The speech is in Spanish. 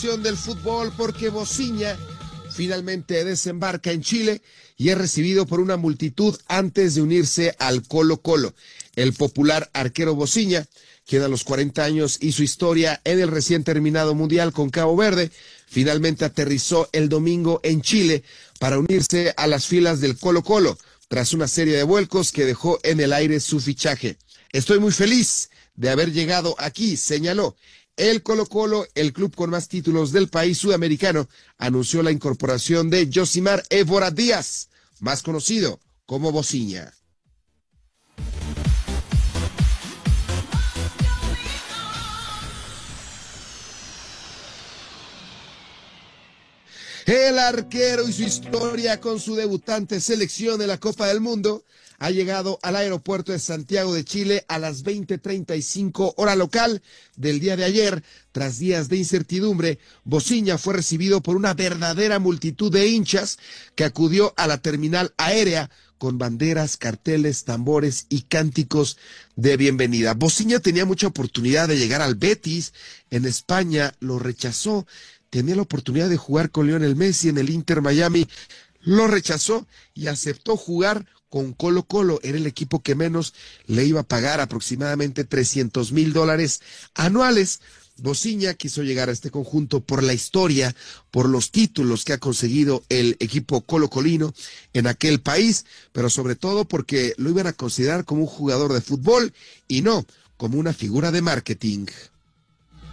información del fútbol porque Bociña finalmente desembarca en Chile y es recibido por una multitud antes de unirse al Colo-Colo. El popular arquero Bociña, quien a los 40 años hizo historia en el recién terminado Mundial con Cabo Verde, finalmente aterrizó el domingo en Chile para unirse a las filas del Colo-Colo, tras una serie de vuelcos que dejó en el aire su fichaje. Estoy muy feliz de haber llegado aquí, señaló. El Colo-Colo, el club con más títulos del país sudamericano, anunció la incorporación de Josimar Évora Díaz, más conocido como Bociña. El arquero y su historia con su debutante selección en la Copa del Mundo ha llegado al aeropuerto de Santiago de Chile a las 20:35 hora local del día de ayer. Tras días de incertidumbre, Bociña fue recibido por una verdadera multitud de hinchas que acudió a la terminal aérea con banderas, carteles, tambores y cánticos de bienvenida. Bociña tenía mucha oportunidad de llegar al Betis, en España lo rechazó. Tenía la oportunidad de jugar con Lionel Messi en el Inter Miami, lo rechazó y aceptó jugar con Colo-Colo. Era el equipo que menos le iba a pagar, aproximadamente $300,000 anuales. Bociña quiso llegar a este conjunto por la historia, por los títulos que ha conseguido el equipo colocolino en aquel país, pero sobre todo porque lo iban a considerar como un jugador de fútbol y no como una figura de marketing.